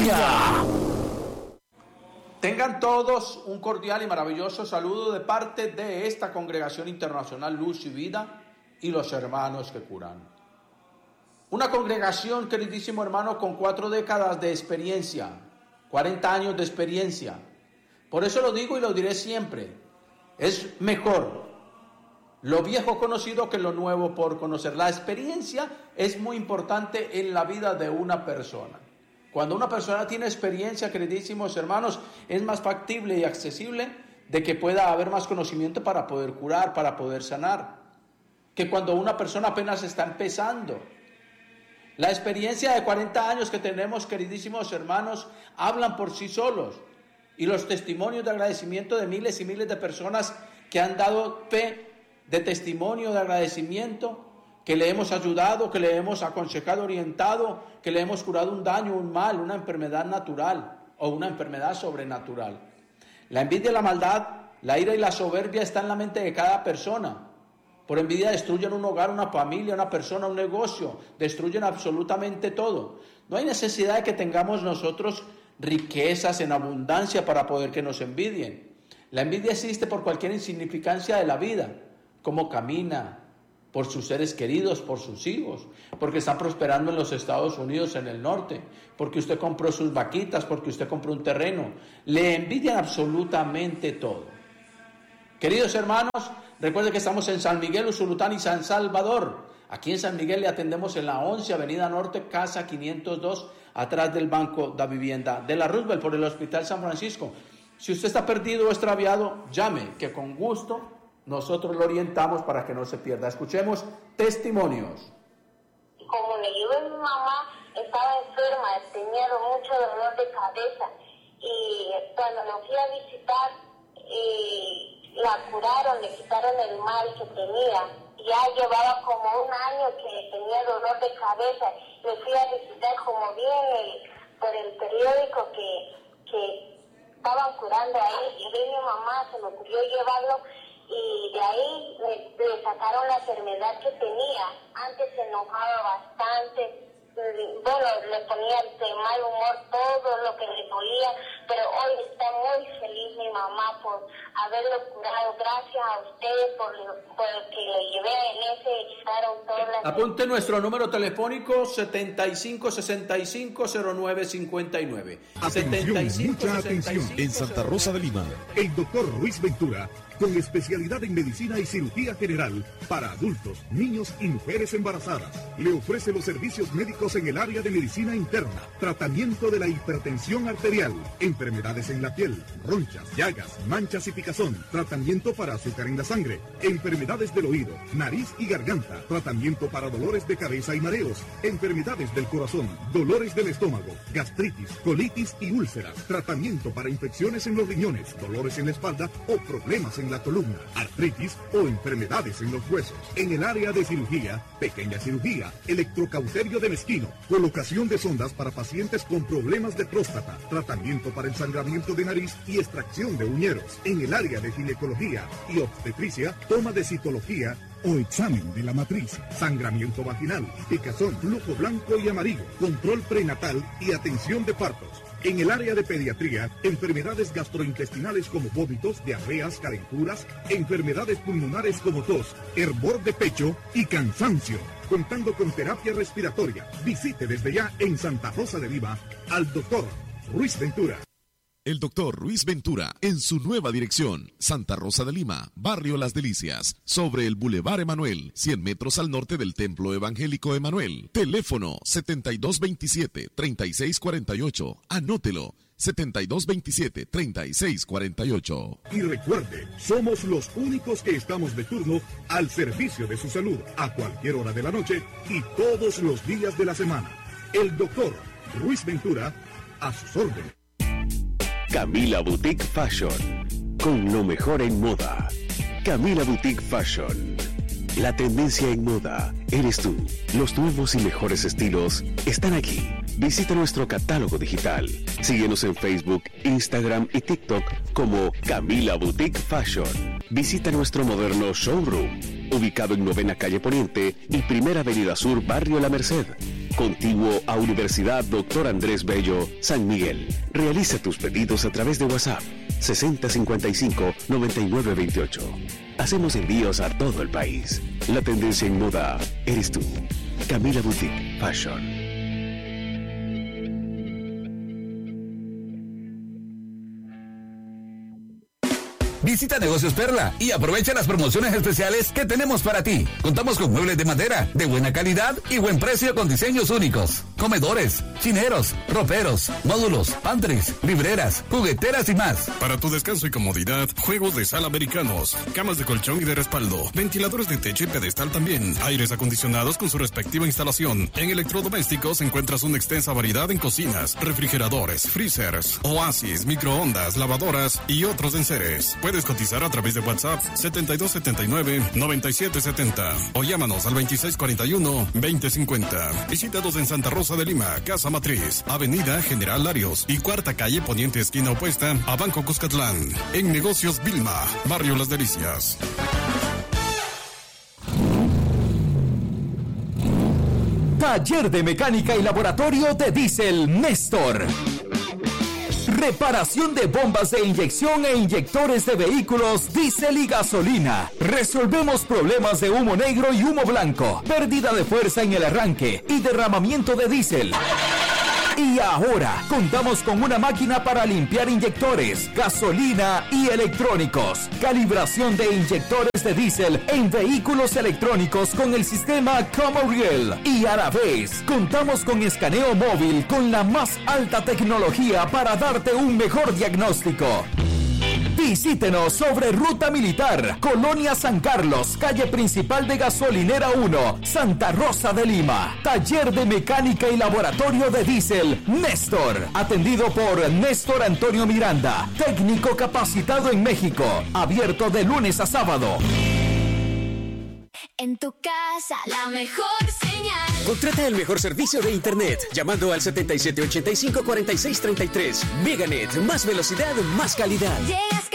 vida. Tengan todos un cordial y maravilloso saludo de parte de esta Congregación Internacional Luz y Vida y los hermanos que curan. Una congregación, queridísimo hermano, con 4 décadas de experiencia, 40 años de experiencia. Por eso lo digo y lo diré siempre, es mejor lo viejo conocido que lo nuevo por conocer. La experiencia es muy importante en la vida de una persona. Cuando una persona tiene experiencia, queridísimos hermanos, es más factible y accesible de que pueda haber más conocimiento para poder curar, para poder sanar, que cuando una persona apenas está empezando. La experiencia de 40 años que tenemos, queridísimos hermanos, hablan por sí solos. Y los testimonios de agradecimiento de miles y miles de personas que han dado fe de testimonio de agradecimiento, que le hemos ayudado, que le hemos aconsejado, orientado, que le hemos curado un daño, un mal, una enfermedad natural o una enfermedad sobrenatural. La envidia y la maldad, la ira y la soberbia están en la mente de cada persona. Por envidia destruyen un hogar, una familia, una persona, un negocio, destruyen absolutamente todo. No hay necesidad de que tengamos nosotros riquezas en abundancia para poder que nos envidien. La envidia existe por cualquier insignificancia de la vida, cómo camina, por sus seres queridos, por sus hijos, porque están prosperando en los Estados Unidos, en el norte, porque usted compró sus vaquitas, porque usted compró un terreno. Le envidian absolutamente todo. Queridos hermanos, recuerden que estamos en San Miguel, Usulután y San Salvador. Aquí en San Miguel le atendemos en la 11 Avenida Norte, casa 502, atrás del Banco de Vivienda de la Roosevelt, por el Hospital San Francisco. Si usted está perdido o extraviado, llame, que con gusto nosotros lo orientamos para que no se pierda. Escuchemos testimonios. Como le digo, mi mamá estaba enferma, tenía mucho dolor de cabeza y cuando la fui a visitar, la curaron, le quitaron el mal que tenía. Ya llevaba como un año que tenía dolor de cabeza. Le fui a visitar como bien por el periódico que estaban curando ahí y vi mi mamá, se me ocurrió llevarlo y de ahí le sacaron la enfermedad que tenía. Antes se enojaba bastante, bueno, le ponía de mal humor todo lo que le dolía, pero hoy está muy feliz mi mamá por haberlo curado. Gracias a ustedes por que le llevé en ese, quitaron todas las... Apunte nuestro número telefónico 7565-0959. Atención, mucha atención. En Santa Rosa de Lima, el doctor Ruiz Ventura, con especialidad en medicina y cirugía general para adultos, niños y mujeres embarazadas, le ofrece los servicios médicos en el área de medicina interna, tratamiento de la hipertensión arterial, enfermedades en la piel, ronchas, llagas, manchas y picazón, tratamiento para azúcar en la sangre, enfermedades del oído, nariz y garganta, tratamiento para dolores de cabeza y mareos, enfermedades del corazón, dolores del estómago, gastritis, colitis y úlceras, tratamiento para infecciones en los riñones, dolores en la espalda o problemas en la columna, artritis o enfermedades en los huesos. En el área de cirugía, pequeña cirugía, electrocauterio de mezquino, colocación de sondas para pacientes con problemas de próstata, tratamiento para ensangramiento de nariz y extracción de uñeros. En el área de ginecología y obstetricia, toma de citología o examen de la matriz, sangramiento vaginal, picazón, flujo blanco y amarillo, control prenatal y atención de partos. En el área de pediatría, enfermedades gastrointestinales como vómitos, diarreas, calenturas, enfermedades pulmonares como tos, hervor de pecho y cansancio. Contando con terapia respiratoria. Visite desde ya en Santa Rosa de Lima al doctor Ruiz Ventura. El doctor Ruiz Ventura, en su nueva dirección, Santa Rosa de Lima, Barrio Las Delicias, sobre el Boulevard Emanuel, 100 metros al norte del Templo Evangélico Emanuel. Teléfono 7227-3648. Anótelo, 7227-3648. Y recuerde, somos los únicos que estamos de turno al servicio de su salud, a cualquier hora de la noche y todos los días de la semana. El doctor Ruiz Ventura, a sus órdenes. Camila Boutique Fashion, con lo mejor en moda. Camila Boutique Fashion. La tendencia en moda eres tú. Los nuevos y mejores estilos están aquí. Visita nuestro catálogo digital. Síguenos en Facebook, Instagram y TikTok como Camila Boutique Fashion. Visita nuestro moderno showroom, ubicado en 9ª Calle Poniente y 1ª Avenida Sur, Barrio La Merced. contiguo a Universidad Dr. Andrés Bello, San Miguel. Realiza tus pedidos a través de WhatsApp 6055-9928. Hacemos envíos a todo el país. La tendencia en moda eres tú. Camila Boutique Fashion. Visita Negocios Perla y aprovecha las promociones especiales que tenemos para ti. Contamos con muebles de madera de buena calidad y buen precio con diseños únicos. Comedores, chineros, roperos, módulos, pantries, libreras, jugueteras y más. Para tu descanso y comodidad, juegos de sala americanos, camas de colchón y de respaldo, ventiladores de techo y pedestal también, aires acondicionados con su respectiva instalación. En electrodomésticos encuentras una extensa variedad en cocinas, refrigeradores, freezers, oasis, microondas, lavadoras y otros enseres. Puedes cotizar a través de WhatsApp 7279-9770 o llámanos al 2641-2050. Visítanos en Santa Rosa de Lima, Casa Matriz, Avenida General Larios y Cuarta Calle Poniente, esquina opuesta a Banco Cuscatlán. En Negocios Vilma, Barrio Las Delicias. Taller de Mecánica y Laboratorio de Diésel Néstor. Reparación de bombas de inyección e inyectores de vehículos, diésel y gasolina. Resolvemos problemas de humo negro y humo blanco, pérdida de fuerza en el arranque y derramamiento de diésel. Y ahora contamos con una máquina para limpiar inyectores, gasolina y electrónicos. Calibración de inyectores de diésel en vehículos electrónicos con el sistema Comoriel. Y a la vez contamos con escaneo móvil con la más alta tecnología para darte un mejor diagnóstico. Visítenos sobre Ruta Militar, Colonia San Carlos, calle principal de Gasolinera 1, Santa Rosa de Lima. Taller de Mecánica y Laboratorio de Diésel Néstor. Atendido por Néstor Antonio Miranda, técnico capacitado en México. Abierto de lunes a sábado. En tu casa, la mejor señal. Contrata el mejor servicio de internet llamando al 7785-4633. Meganet, más velocidad, más calidad. Llegas